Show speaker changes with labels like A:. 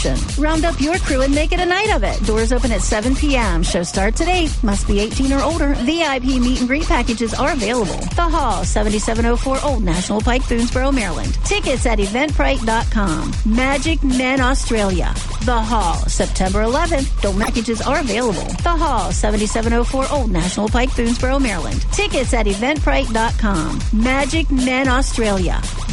A: celebration. Round up your crew and make it a night of it. Doors open at 7 p.m. Show starts at 8. Must be 18 or older. VIP meet and greet packages are available. The Hall, 7704 Old National Pike, Boonesboro, Maryland. Tickets at eventbrite.com. Magic Men Australia. The Hall, September 11th. Don't packages are available. The Hall, 7704 Old National Pike, Boonesboro, Maryland. Tickets at eventbrite.com. Magic Men Australia.